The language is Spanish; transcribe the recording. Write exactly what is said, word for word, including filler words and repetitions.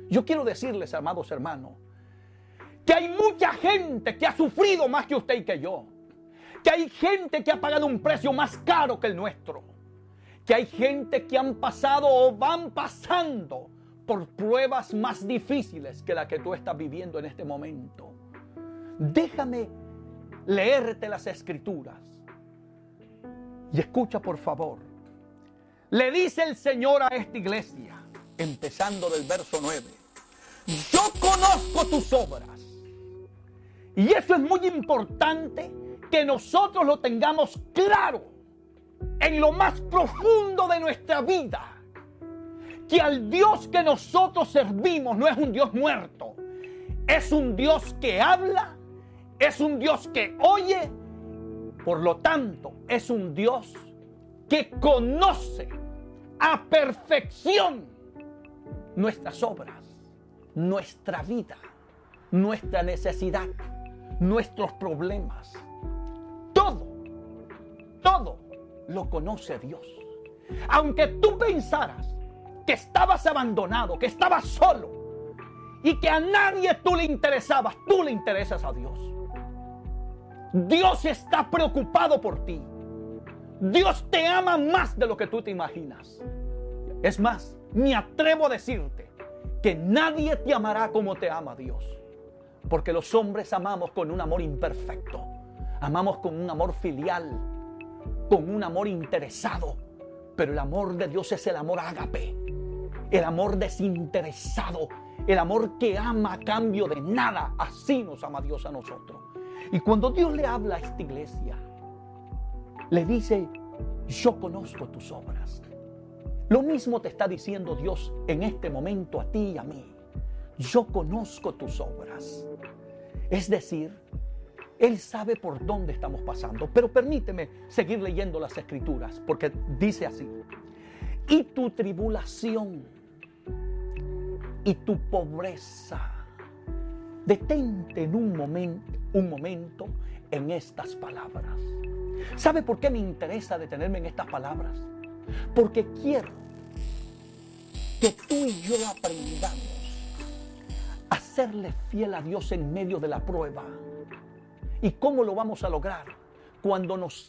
Yo quiero decirles, amados hermanos, que hay mucha gente que ha sufrido más que usted y que yo. Que hay gente que ha pagado un precio más caro que el nuestro. Que hay gente que han pasado o van pasando por pruebas más difíciles que la que tú estás viviendo en este momento. Déjame leerte las Escrituras. Y escucha, por favor. Le dice el Señor a esta iglesia, empezando del verso nueve. Yo conozco tus obras. Y eso es muy importante que nosotros lo tengamos claro en lo más profundo de nuestra vida. Que al Dios que nosotros servimos no es un Dios muerto. Es un Dios que habla, es un Dios que oye. Por lo tanto, es un Dios que conoce a perfección nuestras obras, nuestra vida, nuestra necesidad, nuestros problemas. Todo, todo lo conoce Dios. Aunque tú pensaras que estabas abandonado, que estabas solo y que a nadie tú le interesabas, tú le interesas a Dios. Dios está preocupado por ti. Dios te ama más de lo que tú te imaginas. Es más, me atrevo a decirte que nadie te amará como te ama Dios. Porque los hombres amamos con un amor imperfecto. Amamos con un amor filial, con un amor interesado. Pero el amor de Dios es el amor ágape, el amor desinteresado, el amor que ama a cambio de nada. Así nos ama Dios a nosotros. Y cuando Dios le habla a esta iglesia, le dice, yo conozco tus obras. Lo mismo te está diciendo Dios en este momento a ti y a mí. Yo conozco tus obras. Es decir, Él sabe por dónde estamos pasando. Pero permíteme seguir leyendo las Escrituras, porque dice así. Y tu tribulación y tu pobreza. Detente en un momento, un momento en estas palabras. ¿Sabe por qué me interesa detenerme en estas palabras? Porque quiero que tú y yo aprendamos a serle fiel a Dios en medio de la prueba. ¿Y cómo lo vamos a lograr? Cuando nos